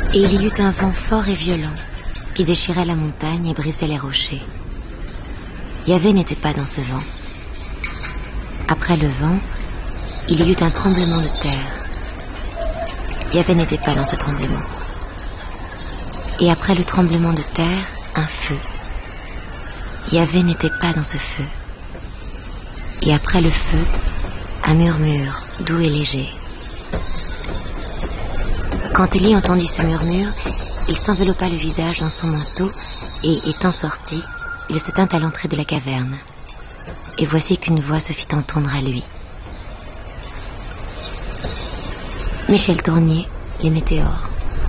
Et il y eut un vent fort et violent qui déchirait la montagne et brisait les rochers. Yahvé n'était pas dans ce vent. Après le vent, il y eut un tremblement de terre. Yahvé n'était pas dans ce tremblement. Et après le tremblement de terre, un feu. Yahvé n'était pas dans ce feu. Et après le feu, un murmure doux et léger. Quand Élie entendit ce murmure, il s'enveloppa le visage dans son manteau et, étant sorti, il se tint à l'entrée de la caverne. Et voici qu'une voix se fit entendre à lui. Michel Tournier, Les Météores.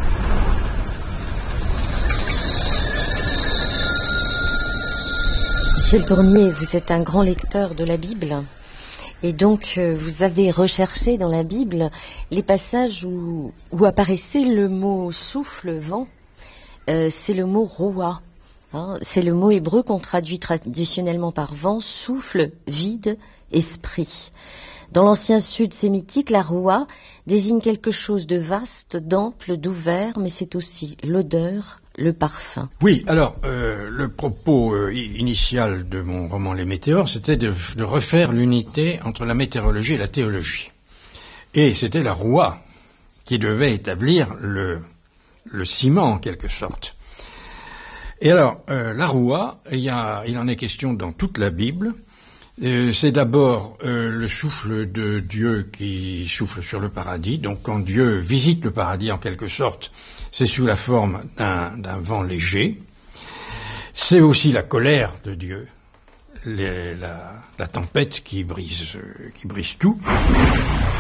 Michel Tournier, vous êtes un grand lecteur de la Bible. Et donc, vous avez recherché dans la Bible les passages où apparaissait le mot souffle, vent. C'est le mot roua. Hein, c'est le mot hébreu qu'on traduit traditionnellement par vent, souffle, vide, esprit. Dans l'ancien sud sémitique, la roua désigne quelque chose de vaste, d'ample, d'ouvert, mais c'est aussi l'odeur, le parfum. Oui, alors, le propos initial de mon roman Les Météores, c'était de refaire l'unité entre la météorologie et la théologie. Et c'était la roua qui devait établir le ciment, en quelque sorte. Et alors, la roua, il en est question dans toute la Bible. C'est d'abord le souffle de Dieu qui souffle sur le paradis. Donc quand Dieu visite le paradis en quelque sorte, c'est sous la forme d'un vent léger. C'est aussi la colère de Dieu, la tempête qui brise tout.